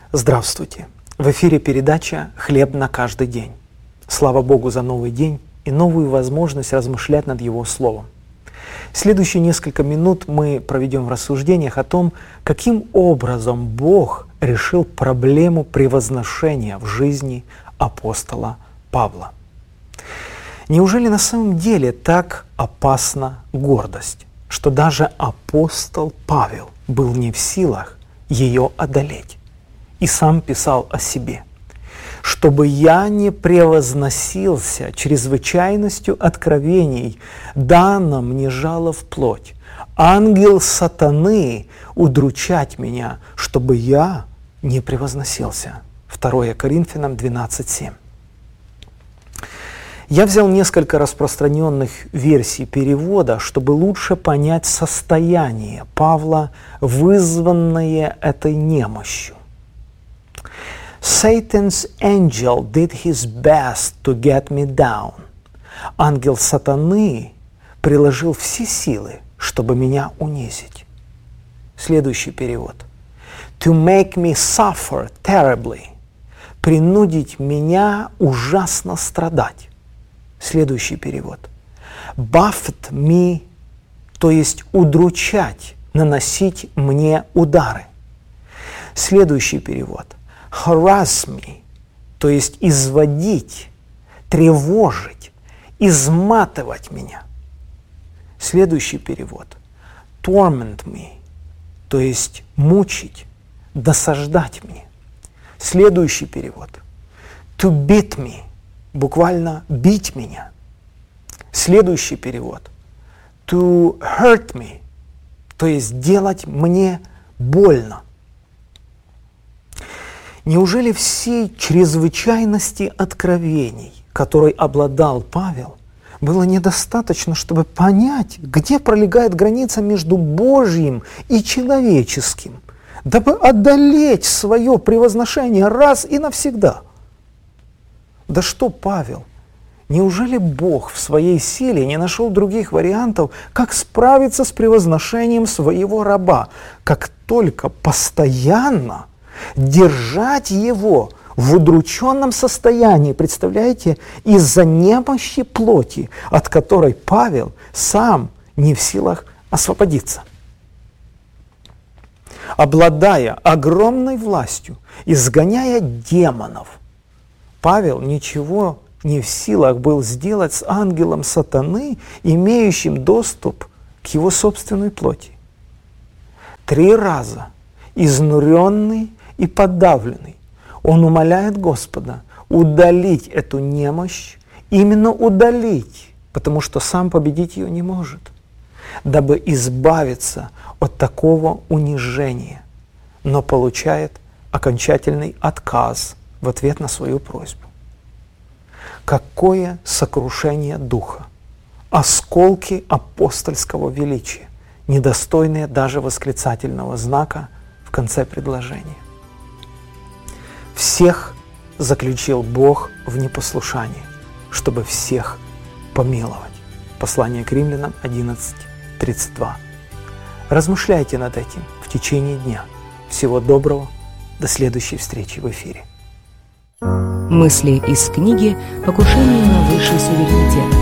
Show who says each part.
Speaker 1: Здравствуйте! В эфире передача «Хлеб на каждый день». Слава Богу за новый день и новую возможность размышлять над Его Словом. Следующие несколько минут мы проведем в рассуждениях о том, каким образом Бог решил проблему превозношения в жизни апостола Павла. Неужели на самом деле так опасна гордость, что даже апостол Павел был не в силах ее одолеть? И сам писал о себе: «Чтобы я не превозносился чрезвычайностью откровений, дано мне жало в плоть, ангел сатаны удручать меня, чтобы я не превозносился». 2 Коринфянам 12:7. Я взял несколько распространенных версий перевода, чтобы лучше понять состояние Павла, вызванное этой немощью. Satan's angel did his best to get me down. Ангел сатаны приложил все силы, чтобы меня унизить. Следующий перевод. To make me suffer terribly. Принудить меня ужасно страдать. Следующий перевод. Buffet me, то есть удручать, наносить мне удары. Следующий перевод. Harass me, то есть изводить, тревожить, изматывать меня. Следующий перевод. Torment me, то есть мучить, досаждать мне. Следующий перевод. To beat me, буквально бить меня. Следующий перевод. To hurt me, то есть делать мне больно. Неужели всей чрезвычайности откровений, которой обладал Павел, было недостаточно, чтобы понять, где пролегает граница между Божьим и человеческим, дабы одолеть свое превозношение раз и навсегда? Да что, Павел, неужели Бог в своей силе не нашел других вариантов, как справиться с превозношением своего раба, как только постоянно держать его в удрученном состоянии, представляете, из-за немощи плоти, от которой Павел сам не в силах освободиться? Обладая огромной властью, изгоняя демонов, Павел ничего не в силах был сделать с ангелом сатаны, имеющим доступ к его собственной плоти. 3 раза, изнуренный и подавленный, он умоляет Господа удалить эту немощь, именно удалить, потому что сам победить ее не может, дабы избавиться от такого унижения, но получает окончательный отказ в ответ на свою просьбу. Какое сокрушение духа! Осколки апостольского величия, недостойные даже восклицательного знака в конце предложения. Всех заключил Бог в непослушание, чтобы всех помиловать. Послание к Римлянам 11:32. Размышляйте над этим в течение дня. Всего доброго. До следующей встречи в эфире.
Speaker 2: Мысли из книги «Покушение на высший суверенитет».